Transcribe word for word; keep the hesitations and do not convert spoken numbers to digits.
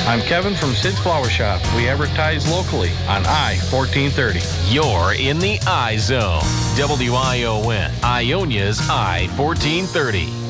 I'm Kevin from Sid's Flower Shop. We advertise locally on I fourteen thirty. You're in the I Zone. W I O N. Ionia's I fourteen thirty.